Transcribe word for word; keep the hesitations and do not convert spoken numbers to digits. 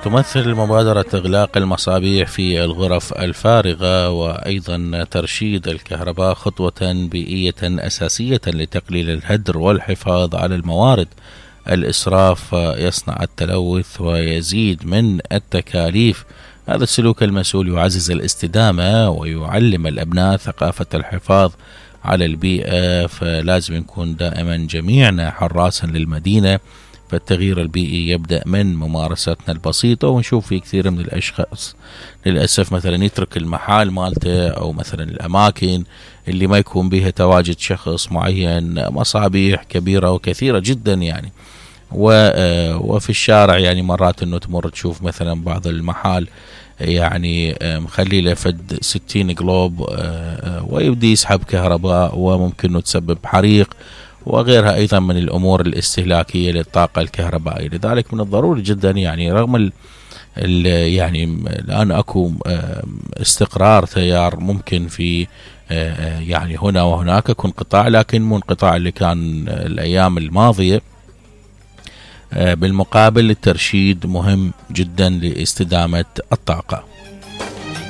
تمثل مبادرة إغلاق المصابيح في الغرف الفارغة وأيضا ترشيد الكهرباء خطوة بيئية أساسية لتقليل الهدر والحفاظ على الموارد. الإسراف يصنع التلوث ويزيد من التكاليف. هذا السلوك المسؤول يعزز الاستدامة ويعلم الأبناء ثقافة الحفاظ على البيئة، فلازم نكون دائما جميعنا حراسا للمدينة. فالتغيير البيئي يبدأ من ممارستنا البسيطة، ونشوف في كثير من الأشخاص للأسف مثلا يترك المحال مالته أو مثلا الأماكن اللي ما يكون بها تواجد شخص معين مصابيح كبيرة وكثيرة جدا يعني، وفي الشارع يعني مرات انه تمر تشوف مثلا بعض المحال يعني مخلي له فد ستين قلوب ويبدي يسحب كهرباء وممكن انه تسبب حريق وغيرها ايضا من الامور الاستهلاكيه للطاقه الكهربائيه. لذلك من الضروري جدا يعني رغم ال ال يعني الان اكو استقرار تيار ممكن في يعني هنا وهناك يكون قطاع، لكن مو القطاع اللي كان الايام الماضيه. بالمقابل الترشيد مهم جدا لاستدامة الطاقة.